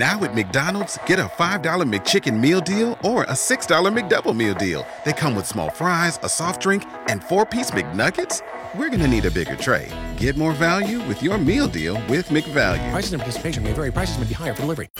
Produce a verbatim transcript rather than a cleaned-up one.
Now at McDonald's, get a five dollar McChicken meal deal or a six dollar McDouble meal deal. They come with small fries, a soft drink, and four-piece McNuggets. We're gonna need a bigger tray. Get more value with your meal deal with McValue. Prices and participation may vary. Prices may be higher for delivery.